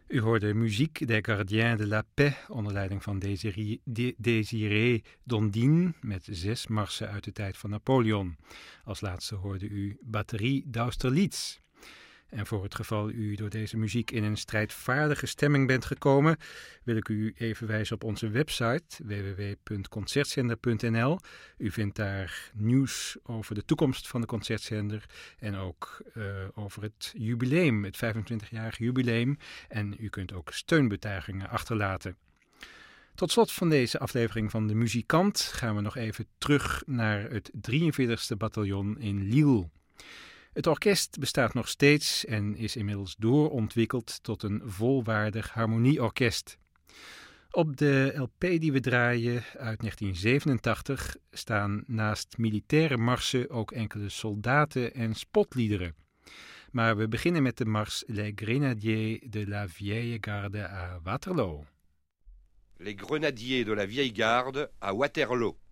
U hoorde muziek des Gardiens de la Paix onder leiding van Désiré Dondine met 6 marsen uit de tijd van Napoleon. Als laatste hoorde u Batterie d'Austerlitz. En voor het geval u door deze muziek in een strijdvaardige stemming bent gekomen, wil ik u even wijzen op onze website www.concertzender.nl. U vindt daar nieuws over de toekomst van de Concertzender en ook over het jubileum, het 25-jarig jubileum. En u kunt ook steunbetuigingen achterlaten. Tot slot van deze aflevering van De Muzikant gaan we nog even terug naar het 43e bataljon in Lille. Het orkest bestaat nog steeds en is inmiddels doorontwikkeld tot een volwaardig harmonieorkest. Op de LP die we draaien uit 1987 staan naast militaire marsen ook enkele soldaten- en spotliederen. Maar we beginnen met de mars Les Grenadiers de la Vieille Garde à Waterloo. Les Grenadiers de la Vieille Garde à Waterloo.